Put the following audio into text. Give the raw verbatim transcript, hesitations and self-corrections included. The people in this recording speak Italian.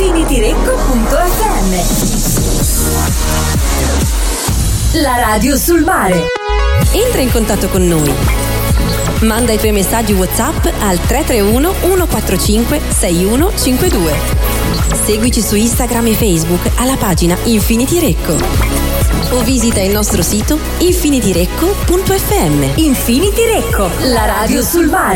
infinityrecco punto effe emme. La radio sul mare. Entra in contatto con noi. Manda i tuoi messaggi WhatsApp al tre tre uno uno quattro cinque sei uno cinque due. Seguici su Instagram e Facebook alla pagina Infinity Recco. O visita il nostro sito infinityrecco punto effe emme. Infinity Recco, la radio sul mare.